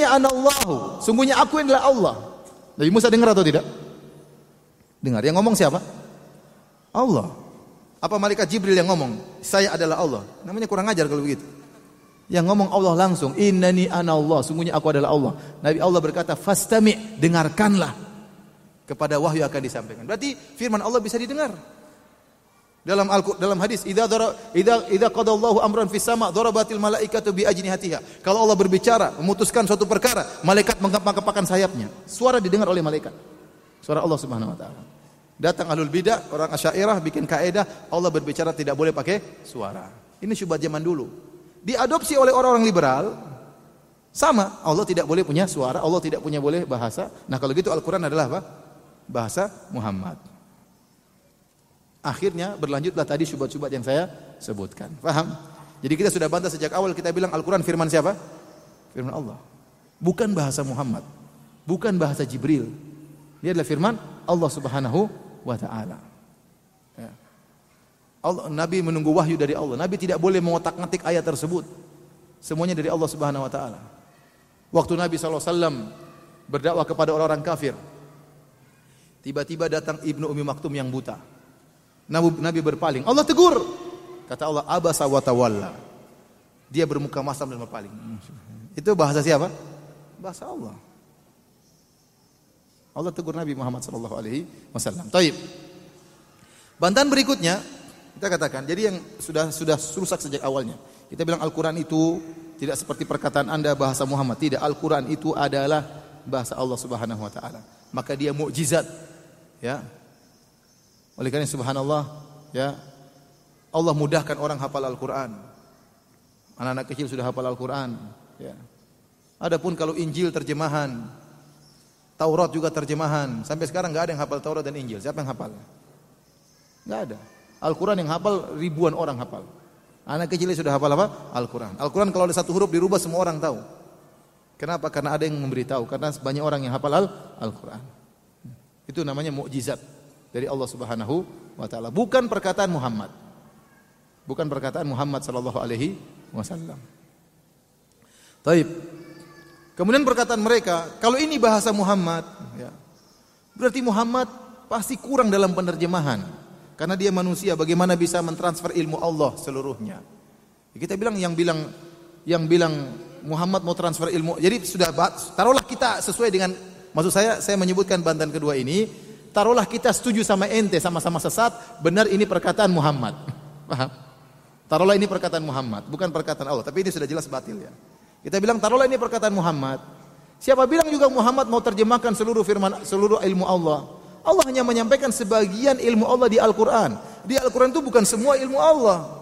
innani anallahu, sungguhnya aku adalah Allah. Nabi Musa dengar atau tidak? Dengar. Yang ngomong siapa? Allah. Apa malaikat Jibril yang ngomong? Saya adalah Allah. Namanya kurang ajar kalau begitu. Yang ngomong Allah langsung, innani anallah, sungguhnya aku adalah Allah. Nabi Allah berkata, fastami', dengarkanlah kepada wahyu yang akan disampaikan. Berarti firman Allah bisa didengar. Dalam hadis, idza qadallahu amran fis sama' darabatil malaikatu bi ajnihatiha. Kalau Allah berbicara, memutuskan suatu perkara, malaikat mengepakkan sayapnya. Suara didengar oleh malaikat. Suara Allah Subhanahu wa taala. Datang ahlul bidah, orang Asy'ariyah bikin kaedah, Allah berbicara tidak boleh pakai suara. Ini syubhat zaman dulu. Diadopsi oleh orang-orang liberal. Sama, Allah tidak boleh punya suara, Allah tidak punya boleh bahasa. Nah, kalau gitu Al-Qur'an adalah apa? Bahasa Muhammad. Akhirnya berlanjutlah tadi syubhat-syubhat yang saya sebutkan. Paham? Jadi kita sudah bantah sejak awal, kita bilang Al-Quran firman siapa? Firman Allah. Bukan bahasa Muhammad. Bukan bahasa Jibril. Dia adalah firman Allah Subhanahu wa ta'ala. Ya. Nabi menunggu wahyu dari Allah. Nabi tidak boleh mengotak-ngatik ayat tersebut. Semuanya dari Allah Subhanahu wa ta'ala. Waktu Nabi SAW berdakwah kepada orang-orang kafir, tiba-tiba datang Ibnu Ummi Maktum yang buta. Nabi berpaling. Allah tegur. Kata Allah, abasa wa tawalla. Dia bermuka masam dan berpaling. Itu bahasa siapa? Bahasa Allah. Allah tegur Nabi Muhammad sallallahu alaihi wasallam. Taib. Bantahan berikutnya kita katakan, jadi yang sudah rusak sejak awalnya. Kita bilang Al-Qur'an itu tidak seperti perkataan Anda bahasa Muhammad. Tidak, Al-Qur'an itu adalah bahasa Allah Subhanahu wa taala. Maka dia mukjizat. Ya. Oleh karena subhanallah, ya, Allah mudahkan orang hafal Al-Quran. Anak-anak kecil sudah hafal Al-Quran. Ya. Adapun kalau Injil terjemahan, Taurat juga terjemahan. Sampai sekarang nggak ada yang hafal Taurat dan Injil. Siapa yang hafal? Nggak ada. Al-Quran yang hafal ribuan orang hafal. Anak kecil sudah hafal apa? Al-Quran. Al-Quran kalau ada satu huruf dirubah semua orang tahu. Kenapa? Karena ada yang memberitahu. Karena banyak orang yang hafal Al-Quran. Itu namanya mukjizat dari Allah Subhanahu wa taala, bukan perkataan Muhammad. Bukan perkataan Muhammad sallallahu alaihi wasallam. Taib. Kemudian perkataan mereka, kalau ini bahasa Muhammad, ya, berarti Muhammad pasti kurang dalam penerjemahan. Karena dia manusia, bagaimana bisa mentransfer ilmu Allah seluruhnya? Kita bilang yang bilang Muhammad mau transfer ilmu. Jadi sudah taruhlah kita sesuai dengan, maksud saya menyebutkan bantahan kedua ini. Taruhlah kita setuju sama ente, sama-sama sesat, benar ini perkataan Muhammad. Paham? Taruhlah ini perkataan Muhammad, bukan perkataan Allah, tapi ini sudah jelas batil ya. Kita bilang taruhlah ini perkataan Muhammad. Siapa bilang juga Muhammad mau terjemahkan seluruh firman, seluruh ilmu Allah? Allah hanya menyampaikan sebagian ilmu Allah di Al-Qur'an. Di Al-Qur'an itu bukan semua ilmu Allah.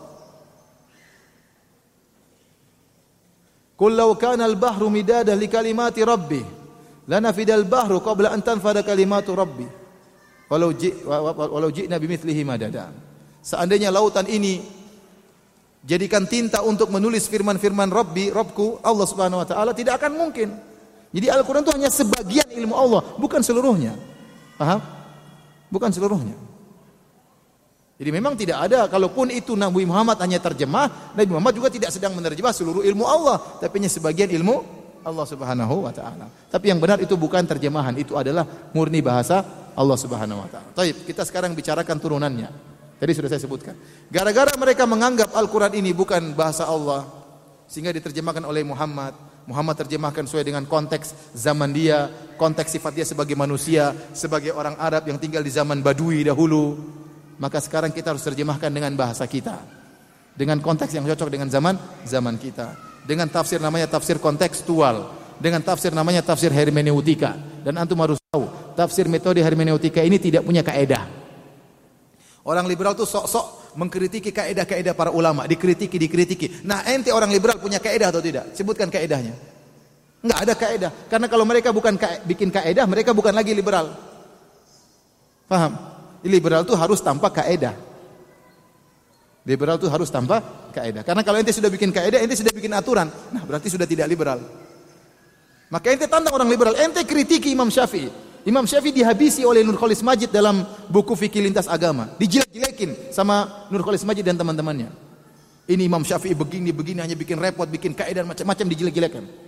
Qul law kana al-bahru midadan li kalimati rabbi lanafidal bahru qabla an tanfada kalimatu rabbi. Walau ji'na bimithlihi madada. Seandainya lautan ini jadikan tinta untuk menulis firman-firman Rabbku, Allah Subhanahu wa taala, tidak akan mungkin. Jadi Al-Qur'an itu hanya sebagian ilmu Allah, bukan seluruhnya. Paham? Bukan seluruhnya. Jadi memang tidak ada, kalaupun itu Nabi Muhammad hanya terjemah, Nabi Muhammad juga tidak sedang menerjemah seluruh ilmu Allah, tapi hanya sebagian ilmu Allah Subhanahu wa taala. Tapi yang benar itu bukan terjemahan, itu adalah murni bahasa Allah Subhanahu wa taala. Baik, kita sekarang bicarakan turunannya. Tadi sudah saya sebutkan. Gara-gara mereka menganggap Al-Qur'an ini bukan bahasa Allah, sehingga diterjemahkan oleh Muhammad. Muhammad terjemahkan sesuai dengan konteks zaman dia, konteks sifat dia sebagai manusia, sebagai orang Arab yang tinggal di zaman Badui dahulu. Maka sekarang kita harus terjemahkan dengan bahasa kita, dengan konteks yang cocok dengan zaman kita, dengan tafsir namanya tafsir kontekstual, dengan tafsir namanya tafsir hermeneutika. Dan antum harus tahu, tafsir metode hermeneutika ini tidak punya kaedah. Orang liberal tuh sok-sok mengkritiki kaedah-kaedah para ulama, dikritiki. Nah, ente orang liberal punya kaedah atau tidak? Sebutkan kaedahnya. Enggak ada kaedah. Karena kalau mereka bukan bikin kaedah, mereka bukan lagi liberal. Paham? Liberal itu harus tanpa kaedah. Liberal itu harus tanpa kaedah. Karena kalau ente sudah bikin kaedah, ente sudah bikin aturan. Nah, berarti sudah tidak liberal. Maka ente tantang orang liberal, ente kritiki Imam Syafi'i. Imam Syafi'i dihabisi oleh Nurcholish Madjid dalam buku Fikih Lintas Agama. Dijelek-jelekin sama Nurcholish Madjid dan teman-temannya. Ini Imam Syafi'i begini hanya bikin repot, bikin kaedah macam-macam, dijelek-jelekan.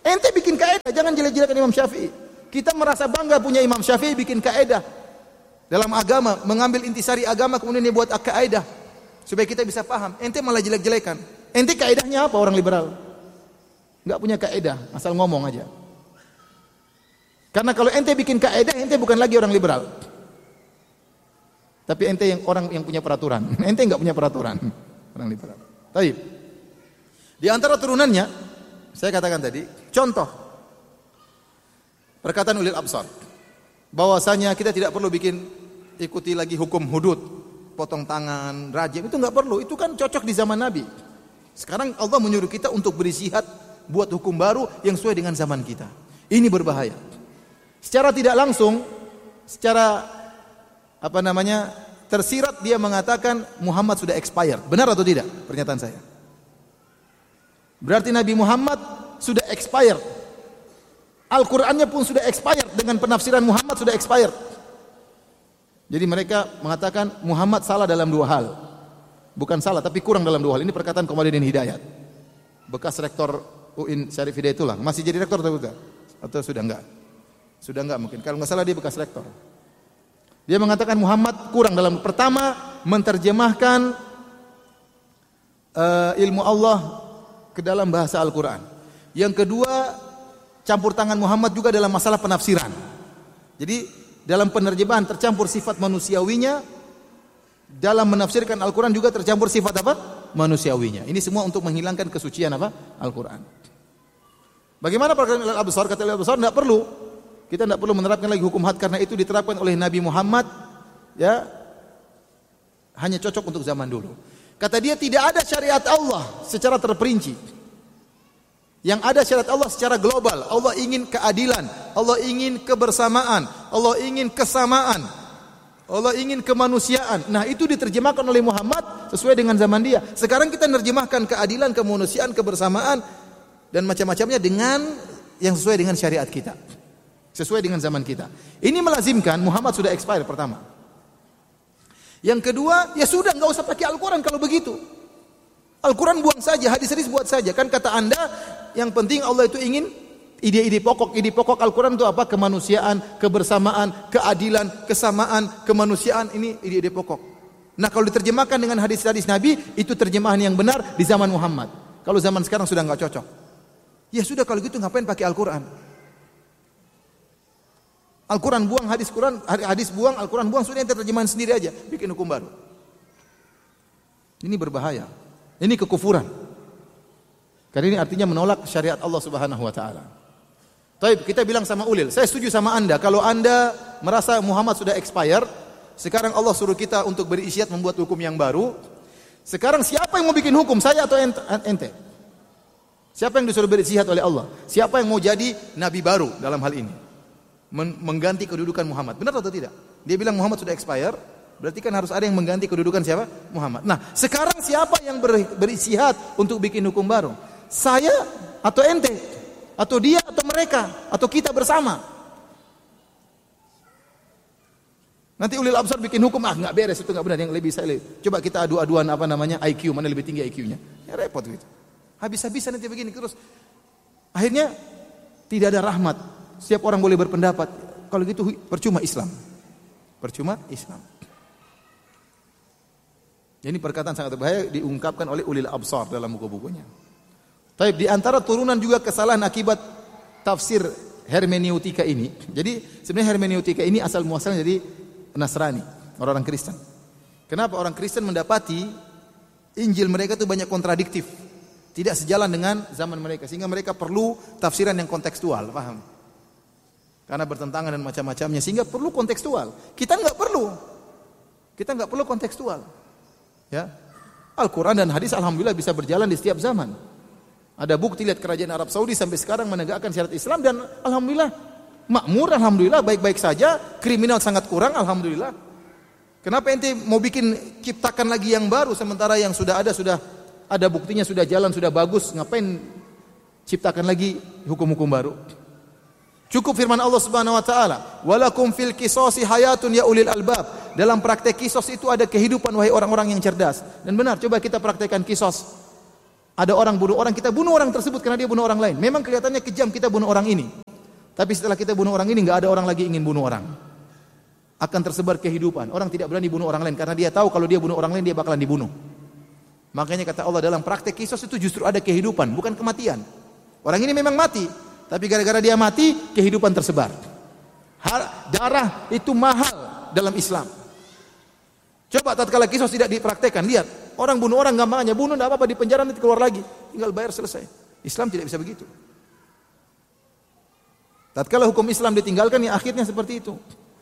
Ente bikin kaidah, jangan jelek-jelekan Imam Syafi'i. Kita merasa bangga punya Imam Syafi'i bikin kaidah dalam agama, mengambil intisari agama kemudian dia buat kaidah supaya kita bisa paham. Ente malah jelek-jelekan. Ente kaidahnya apa orang liberal? Enggak punya kaidah, asal ngomong aja. Karena kalau ente bikin kaidah, ente bukan lagi orang liberal. Tapi ente yang orang yang punya peraturan. Ente enggak punya peraturan. Orang liberal. Baik. Di antara turunannya, saya katakan tadi, contoh perkataan ulil absar bahwasanya kita tidak perlu ikuti lagi hukum hudud, potong tangan, rajim, itu enggak perlu. Itu kan cocok di zaman Nabi. Sekarang Allah menyuruh kita untuk berjihad buat hukum baru yang sesuai dengan zaman kita. Ini berbahaya. Secara tidak langsung, secara tersirat dia mengatakan Muhammad sudah expired. Benar atau tidak pernyataan saya? Berarti Nabi Muhammad sudah expired. Al-Qur'annya pun sudah expired, dengan penafsiran Muhammad sudah expired. Jadi mereka mengatakan Muhammad salah dalam dua hal. Bukan salah tapi kurang dalam dua hal. Ini perkataan Komarudin Hidayat, bekas rektor UIN Syarif Hidayatullah. Masih jadi rektor atau sudah enggak? Sudah enggak mungkin. Kalau enggak salah dia bekas rektor. Dia mengatakan Muhammad kurang dalam pertama menterjemahkan ilmu Allah ke dalam bahasa Al-Qur'an. Yang kedua, campur tangan Muhammad juga dalam masalah penafsiran. Jadi dalam penerjemahan tercampur sifat manusiawinya, dalam menafsirkan Al-Qur'an juga tercampur sifat apa? Manusiawinya. Ini semua untuk menghilangkan kesucian Al-Qur'an. Bagaimana perkataan Al-Absar? Kata Al-Absar, tidak perlu. Kita tidak perlu menerapkan lagi hukum had karena itu diterapkan oleh Nabi Muhammad, ya, hanya cocok untuk zaman dulu. Kata dia tidak ada syariat Allah secara terperinci. Yang ada syariat Allah secara global. Allah ingin keadilan, Allah ingin kebersamaan, Allah ingin kesamaan, Allah ingin kemanusiaan. Nah, itu diterjemahkan oleh Muhammad sesuai dengan zaman dia. Sekarang kita menerjemahkan keadilan, kemanusiaan, kebersamaan dan macam-macamnya dengan yang sesuai dengan syariat kita, sesuai dengan zaman kita. Ini melazimkan Muhammad sudah expire pertama. Yang kedua, ya sudah enggak usah pakai Al-Qur'an kalau begitu. Al-Qur'an buang saja, hadis-hadis buat saja. Kan kata Anda, yang penting Allah itu ingin ide-ide pokok. Ide pokok Al-Qur'an itu apa? Kemanusiaan, kebersamaan, keadilan, kesamaan, kemanusiaan, ini ide-ide pokok. Nah, kalau diterjemahkan dengan hadis-hadis Nabi, itu terjemahan yang benar di zaman Muhammad. Kalau zaman sekarang sudah enggak cocok. Ya sudah kalau gitu ngapain pakai Al-Qur'an? Al-Quran buang, hadis buang, Al-Quran buang, sudah ente terjemahan sendiri aja, bikin hukum baru. Ini berbahaya. Ini kekufuran. Karena ini artinya menolak syariat Allah Subhanahu wa taala. Taib, kita bilang sama Ulil, saya setuju sama Anda kalau Anda merasa Muhammad sudah expire, sekarang Allah suruh kita untuk berisyad membuat hukum yang baru. Sekarang siapa yang mau bikin hukum, saya atau ente? Siapa yang disuruh berisyad oleh Allah? Siapa yang mau jadi nabi baru dalam hal ini? Mengganti kedudukan Muhammad. Benar atau tidak? Dia bilang Muhammad sudah expire, berarti kan harus ada yang mengganti kedudukan siapa? Muhammad. Nah, sekarang siapa yang beristihad untuk bikin hukum baru? Saya atau ente? Atau dia atau mereka? Atau kita bersama? Nanti ulil absar bikin hukum, enggak beres, itu enggak benar, yang lebih saya lebih. Coba kita adu-aduan IQ, mana lebih tinggi IQ-nya. Ya repot gitu. Habis-habisan nanti begini terus. Akhirnya tidak ada rahmat. Setiap orang boleh berpendapat. Kalau gitu percuma Islam. Percuma Islam. Ini perkataan sangat berbahaya diungkapkan oleh ulil absar dalam buku-bukunya. Tapi di antara turunan juga kesalahan akibat tafsir hermeneutika ini. Jadi sebenarnya hermeneutika ini asal muasalnya dari Nasrani, orang-orang Kristen. Kenapa orang Kristen mendapati Injil mereka itu banyak kontradiktif, tidak sejalan dengan zaman mereka, sehingga mereka perlu tafsiran yang kontekstual, paham? Karena bertentangan dan macam-macamnya, sehingga perlu kontekstual. Kita enggak perlu kontekstual. Ya. Al-Quran dan hadis alhamdulillah bisa berjalan di setiap zaman. Ada bukti, lihat kerajaan Arab Saudi sampai sekarang menegakkan syariat Islam dan alhamdulillah makmur, alhamdulillah baik-baik saja, kriminal sangat kurang, alhamdulillah. Kenapa ente mau ciptakan lagi yang baru sementara yang sudah ada buktinya, sudah jalan, sudah bagus, ngapain ciptakan lagi hukum-hukum baru? Cukup firman Allah Subhanahu wa taala, "Walakum fil qisasi hayatun ya ulil albab." Dalam praktek kisos itu ada kehidupan wahai orang-orang yang cerdas. Dan benar, coba kita praktekkan kisos. Ada orang bunuh orang, kita bunuh orang tersebut karena dia bunuh orang lain. Memang kelihatannya kejam kita bunuh orang ini. Tapi setelah kita bunuh orang ini, enggak ada orang lagi ingin bunuh orang. Akan tersebar kehidupan. Orang tidak berani bunuh orang lain karena dia tahu kalau dia bunuh orang lain dia bakalan dibunuh. Makanya kata Allah dalam praktek kisos itu justru ada kehidupan, bukan kematian. Orang ini memang mati, tapi gara-gara dia mati, kehidupan tersebar. Darah itu mahal dalam Islam. Coba tatkala kisos tidak dipraktekkan, lihat. Orang bunuh orang gampangnya, bunuh tidak apa-apa, di penjara nanti keluar lagi. Tinggal bayar selesai. Islam tidak bisa begitu. Tatkala hukum Islam ditinggalkan, ya akhirnya seperti itu.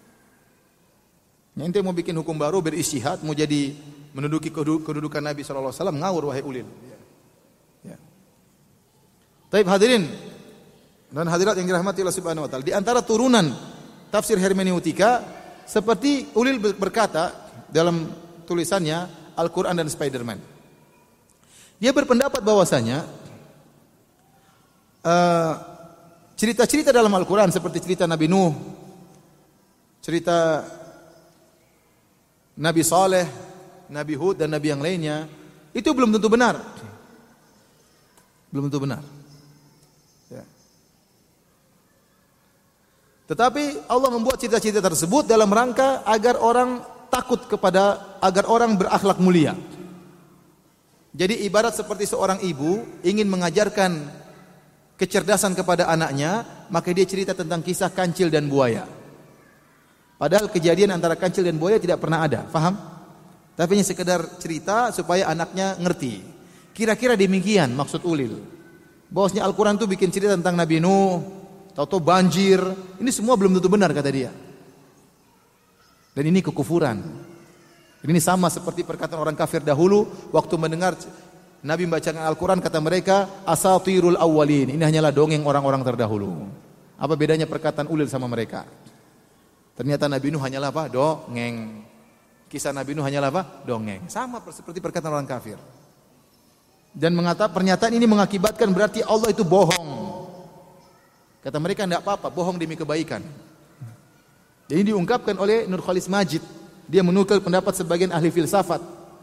Ente mau bikin hukum baru, beristihad, mau jadi menduduki kedudukan Nabi SAW, ngawur wahai ulil. Ya. Taib hadirin dan hadirat yang dirahmati Allah Subhanahu wa taala. Di antara turunan tafsir hermeneutika seperti ulil berkata dalam tulisannya Al-Quran dan Spider-Man. Dia berpendapat bahwasanya cerita-cerita dalam Al-Quran seperti cerita Nabi Nuh, cerita Nabi Saleh, Nabi Hud dan Nabi yang lainnya, itu belum tentu benar. Belum tentu benar. Ya. Tetapi Allah membuat cerita-cerita tersebut dalam rangka agar orang takut agar orang berakhlak mulia. Jadi ibarat seperti seorang ibu ingin mengajarkan kecerdasan kepada anaknya, maka dia cerita tentang kisah kancil dan buaya. Padahal kejadian antara kancil dan buaya tidak pernah ada, faham? Tapi hanya sekedar cerita supaya anaknya ngerti. Kira-kira demikian maksud ulil. Bahwasanya Al-Quran itu bikin cerita tentang Nabi Nuh, tahu-tahu banjir. Ini semua belum tentu benar kata dia. Dan ini kekufuran. Ini sama seperti perkataan orang kafir dahulu waktu mendengar Nabi membacakan Al-Quran, kata mereka asatirul awwalin. Ini hanyalah dongeng orang-orang terdahulu. Apa bedanya perkataan ulil sama mereka? Ternyata Nabi Nuh hanyalah apa? Dongeng. Kisah Nabi Nuh hanyalah apa? Dongeng. Sama seperti perkataan orang kafir. Dan pernyataan ini mengakibatkan berarti Allah itu bohong. Kata mereka tidak apa-apa, bohong demi kebaikan. Ini diungkapkan oleh Nur Khalis Majid. Dia menukil pendapat sebagian ahli filsafat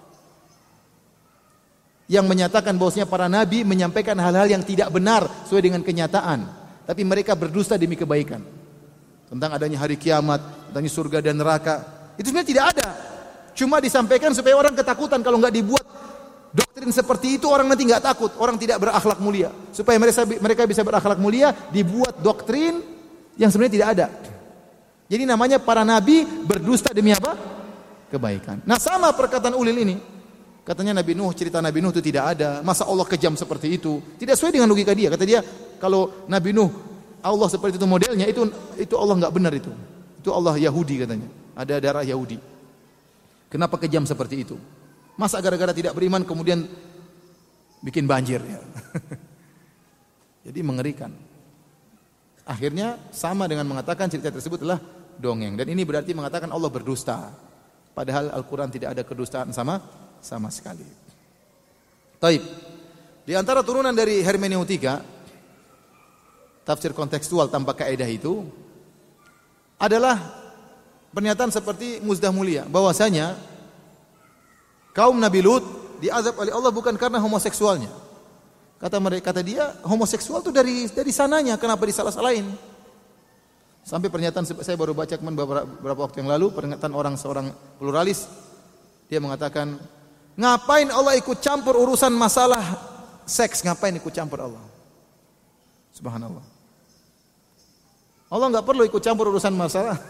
yang menyatakan bahwasanya para nabi menyampaikan hal-hal yang tidak benar sesuai dengan kenyataan, tapi mereka berdusta demi kebaikan. Tentang adanya hari kiamat, tentang surga dan neraka, itu sebenarnya tidak ada. Cuma disampaikan supaya orang ketakutan. Kalau enggak dibuat doktrin seperti itu, orang nanti enggak takut, orang tidak berakhlak mulia. Supaya mereka bisa berakhlak mulia, dibuat doktrin yang sebenarnya tidak ada. Jadi namanya para nabi berdusta demi apa? Kebaikan. Nah sama perkataan ulil ini. Katanya Nabi Nuh, cerita Nabi Nuh itu tidak ada. Masa Allah kejam seperti itu? Tidak sesuai dengan logika dia. Kata dia, kalau Nabi Nuh, Allah seperti itu modelnya, itu Allah enggak benar itu. Itu Allah Yahudi katanya. Ada darah Yahudi. Kenapa kejam seperti itu? Masa gara-gara tidak beriman kemudian bikin banjir ya. Jadi mengerikan. Akhirnya sama dengan mengatakan cerita tersebut adalah dongeng. Dan ini berarti mengatakan Allah berdusta. Padahal Al-Quran tidak ada kedustaan sama sekali. Taib. Di antara turunan dari hermeneutika, tafsir kontekstual tanpa kaidah itu adalah pernyataan seperti Muzdah Mulia, bahwasanya kaum Nabi Lut diazab oleh Allah bukan karena homoseksualnya. Kata dia, homoseksual itu dari sananya, kenapa disalah-salahin? Sampai pernyataan saya baru baca beberapa waktu yang lalu, pernyataan seorang pluralis, dia mengatakan, ngapain Allah ikut campur urusan masalah seks? Ngapain ikut campur Allah? Subhanallah. Allah enggak perlu ikut campur urusan masalah.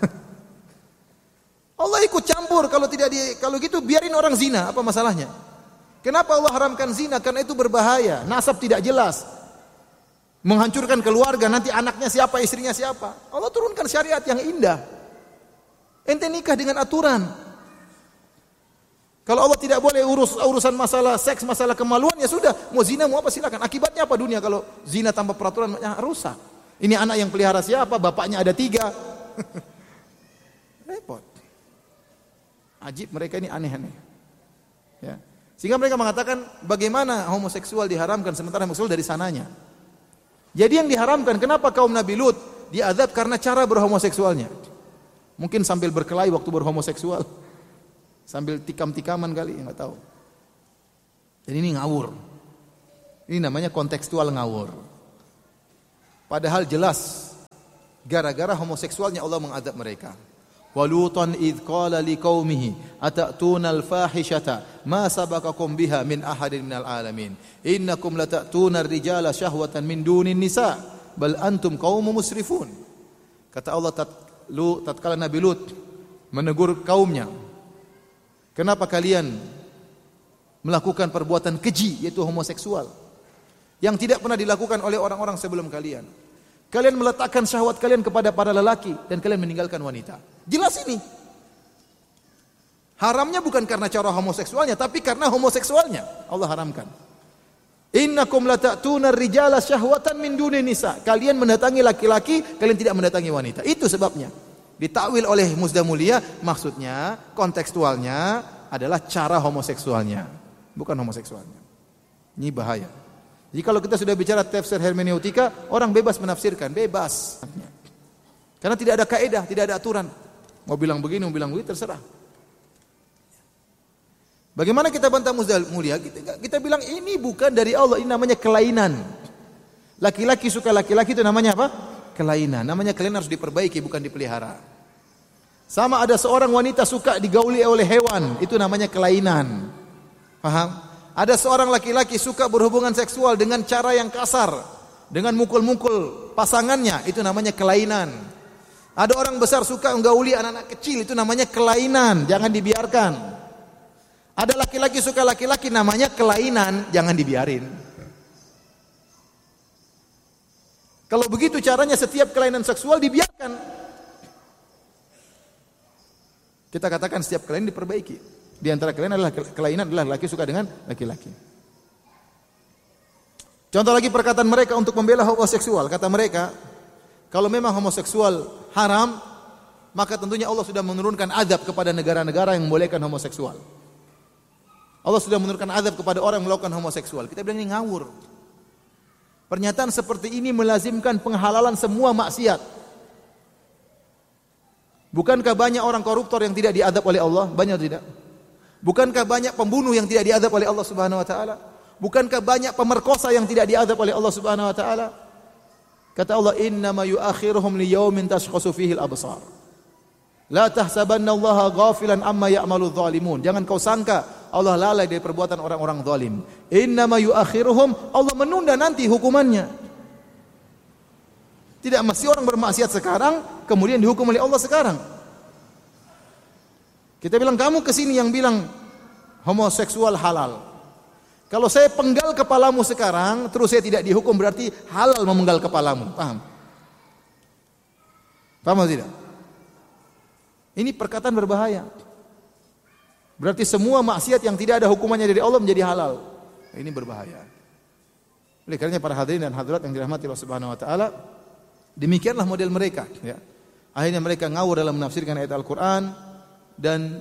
Allah ikut campur, kalau gitu biarin orang zina, apa masalahnya? Kenapa Allah haramkan zina? Karena itu berbahaya, nasab tidak jelas, menghancurkan keluarga, nanti anaknya siapa, istrinya siapa. Allah turunkan syariat yang indah. Ente nikah dengan aturan. Kalau Allah tidak boleh urusan masalah seks, masalah kemaluan, ya sudah, mau zina mau apa silakan. Akibatnya apa dunia kalau zina tanpa peraturan? Ya, rusak. Ini anak yang pelihara siapa? Bapaknya ada 3. Repot. Ajib, mereka ini aneh-aneh. Ya. Sehingga mereka mengatakan bagaimana homoseksual diharamkan sementara homoseksual dari sananya. Jadi yang diharamkan, kenapa kaum Nabi Lut diazab karena cara berhomoseksualnya? Mungkin sambil berkelahi waktu berhomoseksual, sambil tikam-tikaman kali, enggak tahu. Dan ini ngawur. Ini namanya kontekstual ngawur. Padahal jelas gara-gara homoseksualnya Allah mengadab mereka. Walutan idh qala liqaumihi atatuna al-fahishata ma sabaqakum biha min ahadin minal alamin innakum latatuna ar-rijala syahwatan min dunin nisa bal antum qaumun musrifun. Kata Allah tatkala Nabi Lut menegur kaumnya, kenapa kalian melakukan perbuatan keji yaitu homoseksual yang tidak pernah dilakukan oleh orang-orang sebelum kalian? Kalian meletakkan syahwat kalian kepada para lelaki dan kalian meninggalkan wanita. Jelas ini. Haramnya bukan karena cara homoseksualnya, tapi karena homoseksualnya Allah haramkan. Innakum latatuna ar-rijala syahwatan min dunin nisa. Kalian mendatangi laki-laki, kalian tidak mendatangi wanita. Itu sebabnya. Ditakwil oleh Musda Mulia, maksudnya kontekstualnya adalah cara homoseksualnya, bukan homoseksualnya. Ini bahaya. Jadi kalau kita sudah bicara tafsir hermeneutika, orang bebas menafsirkan, bebas. Karena tidak ada kaidah, tidak ada aturan. Mau bilang begini, mau bilang begitu, terserah. Bagaimana kita bantah Musda Mulia? Kita bilang ini bukan dari Allah, ini namanya kelainan. Laki-laki suka laki-laki itu namanya apa? Kelainan. Namanya kelainan harus diperbaiki, bukan dipelihara. Sama ada seorang wanita suka digauli oleh hewan, itu namanya kelainan. Paham? Ada seorang laki-laki suka berhubungan seksual dengan cara yang kasar, dengan mukul-mukul pasangannya, itu namanya kelainan. Ada orang besar suka menggauli anak-anak kecil, itu namanya kelainan, jangan dibiarkan. Ada laki-laki suka laki-laki, namanya kelainan, jangan dibiarin. Kalau begitu caranya setiap kelainan seksual dibiarkan. Kita katakan setiap kelainan diperbaiki. Di antara kelainan adalah laki suka dengan laki-laki. Contoh lagi perkataan mereka untuk membela homoseksual. Kata mereka, kalau memang homoseksual haram, maka tentunya Allah sudah menurunkan azab kepada negara-negara yang membolehkan homoseksual. Allah sudah menurunkan azab kepada orang yang melakukan homoseksual. Kita bilang ini ngawur. Pernyataan seperti ini melazimkan penghalalan semua maksiat. Bukankah banyak orang koruptor yang tidak diadab oleh Allah? Banyak tidak? Bukankah banyak pembunuh yang tidak diadab oleh Allah Subhanahu wa taala? Bukankah banyak pemerkosa yang tidak diadab oleh Allah Subhanahu wa taala? Kata Allah, "Innama yu'akhiruhum liyaumin tashkhasu fihi al-absar." La tahsabanna Allaha ghafilan amma ya'malu adh-dhalimun. Jangan kau sangka Allah lalai dari perbuatan orang-orang zalim. Innama yu'akhiruhum, Allah menunda nanti hukumannya. Tidak mesti orang bermaksiat sekarang kemudian dihukum oleh Allah sekarang. Kita bilang kamu kesini yang bilang homoseksual halal. Kalau saya penggal kepalamu sekarang, terus saya tidak dihukum, berarti halal memenggal kepalamu. Paham? Paham atau tidak? Ini perkataan berbahaya. Berarti semua maksiat yang tidak ada hukumannya dari Allah menjadi halal. Ini berbahaya. Oleh karenanya para hadirin dan hadirat yang dirahmati Allah Subhanahu wa taala, demikianlah model mereka, ya. Akhirnya mereka ngawur dalam menafsirkan ayat Al-Qur'an dan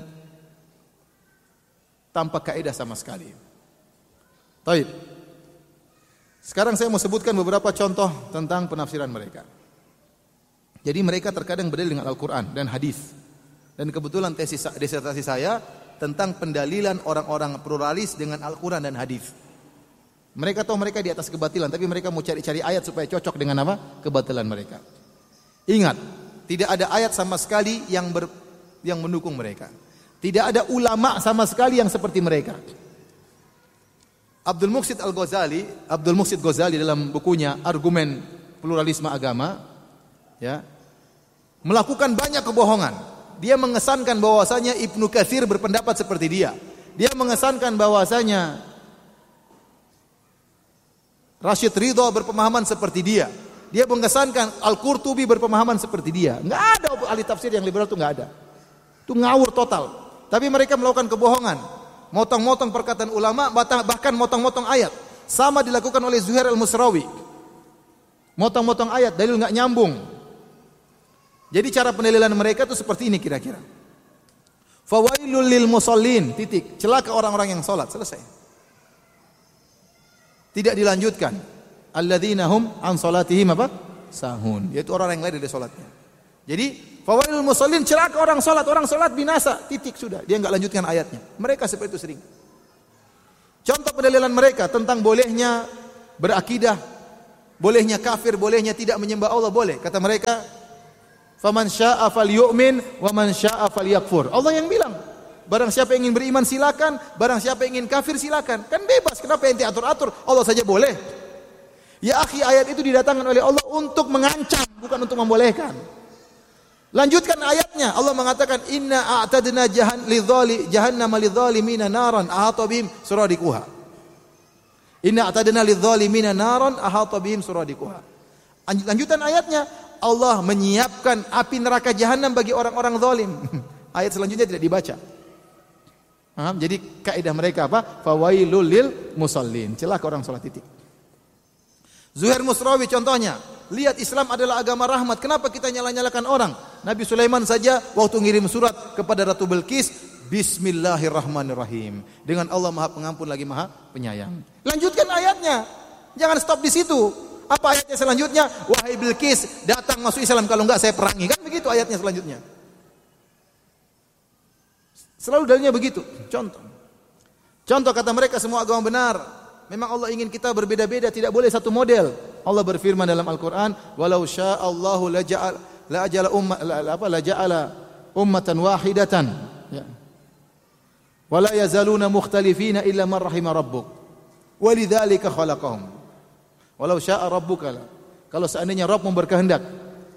tanpa kaidah sama sekali. Baik. Sekarang saya mau sebutkan beberapa contoh tentang penafsiran mereka. Jadi mereka terkadang berdalil dengan Al-Qur'an dan hadis. Dan kebetulan disertasi saya tentang pendalilan orang-orang pluralis dengan Al-Qur'an dan hadis. Mereka tahu mereka di atas kebatilan, tapi mereka mau cari-cari ayat supaya cocok dengan apa? Kebatilan mereka. Ingat, tidak ada ayat sama sekali yang mendukung mereka. Tidak ada ulama sama sekali yang seperti mereka. Abdul Muqsid Ghazali dalam bukunya Argumen Pluralisme Agama, ya, melakukan banyak kebohongan. Dia mengesankan bahwasanya Ibnu Katsir berpendapat seperti dia. Dia mengesankan bahwasanya Rashid Ridha berpemahaman seperti dia. Dia mengesankan Al-Qurtubi berpemahaman seperti dia. Enggak ada ahli tafsir yang liberal itu enggak ada. Itu ngawur total. Tapi mereka melakukan kebohongan. Motong-motong perkataan ulama, bahkan motong-motong ayat. Sama dilakukan oleh Zuhair Al-Musrawi. Motong-motong ayat, dalil enggak nyambung. Jadi cara penilaian mereka itu seperti ini kira-kira. Fawailul lil musallin, titik. Celaka orang-orang yang salat, selesai. Tidak dilanjutkan. Alladzina hum an salatihim apa? Sahun. Yaitu orang yang lari dari salatnya. Jadi fawailul musallin, celaka orang salat binasa, titik, sudah. Dia enggak lanjutkan ayatnya. Mereka seperti itu sering. Contoh pendalilan mereka tentang bolehnya berakidah, bolehnya kafir, bolehnya tidak menyembah Allah, boleh. Kata mereka, faman syaa'a falyu'min wa man syaa'a falyakfur. Allah yang bilang, barang siapa yang ingin beriman silakan, barang siapa yang ingin kafir silakan. Kan bebas, kenapa ente atur-atur? Allah saja boleh. Ya akhi, ayat itu didatangkan oleh Allah untuk mengancam, bukan untuk membolehkan. Lanjutkan ayatnya, Allah mengatakan inna a'tadna jahannama lidzalimina naran ahata bihim suradikuha. Inna a'tadna lidzalimina naran ahata bihim suradikuha. Lanjutan ayatnya, Allah menyiapkan api neraka jahanam bagi orang-orang zalim. Ayat selanjutnya tidak dibaca. Jadi kaidah mereka apa? Fawailul lil musallin. Celaka orang salat titik. Zuhair Musrawi contohnya, lihat Islam adalah agama rahmat. Kenapa kita nyala-nyalakan orang? Nabi Sulaiman saja waktu ngirim surat kepada Ratu Bilqis, Bismillahirrahmanirrahim. Dengan Allah Maha Pengampun lagi Maha Penyayang. Lanjutkan ayatnya. Jangan stop di situ. Apa ayatnya selanjutnya? Wahai Bilqis, datang masuk Islam, kalau enggak saya perangi. Kan begitu ayatnya selanjutnya. Selalu dalilnya begitu. Contoh kata mereka semua agama benar. Memang Allah ingin kita berbeda-beda, tidak boleh satu model. Allah berfirman dalam Al-Qur'an, "Walau sya'allahu laja'ala ummatan wahidatan." Ya. Wala yazaluna mukhtalifina illa man rahima rabbuk. Walidzalika khalaqahum. Walau sya'a rabbuka. Kalau seandainya Rabbmu berkehendak,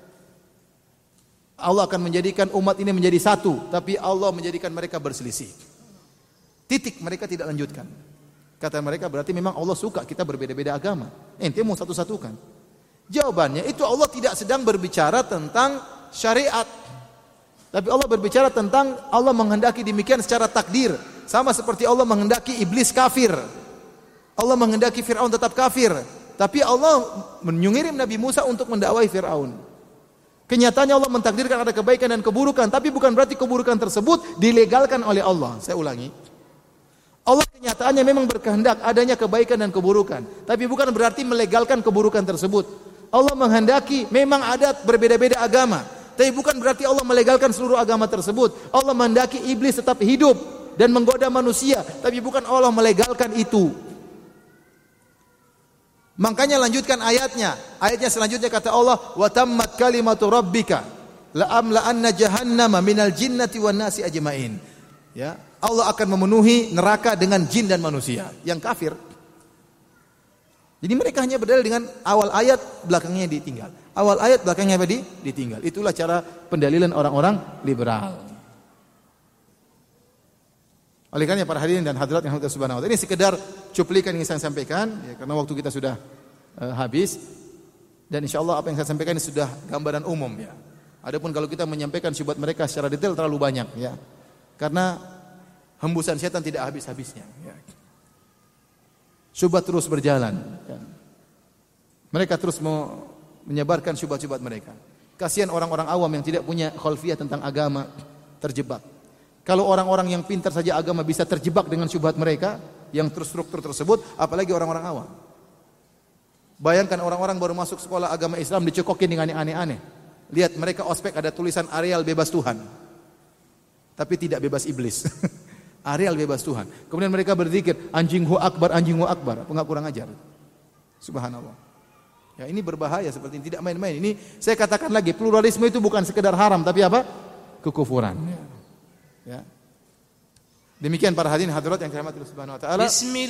Allah akan menjadikan umat ini menjadi satu, tapi Allah menjadikan mereka berselisih. Titik, mereka tidak lanjutkan. Kata mereka berarti memang Allah suka kita berbeda-beda agama. Ente mau satu-satukan. Jawabannya itu Allah tidak sedang berbicara tentang syariat. Tapi Allah berbicara tentang Allah menghendaki demikian secara takdir. Sama seperti Allah menghendaki iblis kafir. Allah menghendaki Fir'aun tetap kafir. Tapi Allah mengirim Nabi Musa untuk mendakwai Fir'aun. Kenyataannya Allah mentakdirkan ada kebaikan dan keburukan. Tapi bukan berarti keburukan tersebut dilegalkan oleh Allah. Saya ulangi. Allah kenyataannya memang berkehendak adanya kebaikan dan keburukan, tapi bukan berarti melegalkan keburukan tersebut. Allah menghendaki memang ada berbeda-beda agama, tapi bukan berarti Allah melegalkan seluruh agama tersebut. Allah menghendaki iblis tetap hidup dan menggoda manusia, tapi bukan Allah melegalkan itu. Makanya lanjutkan ayatnya. Ayatnya selanjutnya kata Allah, "Wa tammat kalimatu rabbika la amla'anna jahannama minal jinnati wan nasi ajmain." Ya, Allah akan memenuhi neraka dengan jin dan manusia yang kafir. Jadi mereka hanya berdalil dengan awal ayat, belakangnya ditinggal. Awal ayat, belakangnya apa? Ditinggal. Itulah cara pendalilan orang-orang liberal. Oleh karena para hadirin dan hadirat yang Allah Subhanahu wa taala, ini sekedar cuplikan yang saya sampaikan ya, karena waktu kita sudah habis dan insyaallah apa yang saya sampaikan ini sudah gambaran umum ya. Adapun kalau kita menyampaikan syubhat mereka secara detail terlalu banyak ya. Karena hembusan setan tidak habis-habisnya. Ya. Syubhat terus berjalan. Ya. Mereka terus menyebarkan syubhat-syubhat mereka. Kasihan orang-orang awam yang tidak punya khalfiyah tentang agama, terjebak. Kalau orang-orang yang pintar saja agama bisa terjebak dengan syubhat mereka, yang terstruktur tersebut, apalagi orang-orang awam. Bayangkan orang-orang baru masuk sekolah agama Islam dicekokin dengan yang aneh-aneh. Lihat mereka ospek ada tulisan areal bebas Tuhan. Tapi tidak bebas iblis. Areal bebas Tuhan. Kemudian mereka berzikir, anjinghu akbar, anjinghu akbar. Apa enggak kurang ajar? Subhanallah. Ya, ini berbahaya seperti ini, tidak main-main. Ini saya katakan lagi, pluralisme itu bukan sekedar haram, tapi apa? Kekufuran. Ya. Demikian para hadirin hadirat yang dirahmati Allah Subhanahu wa taala.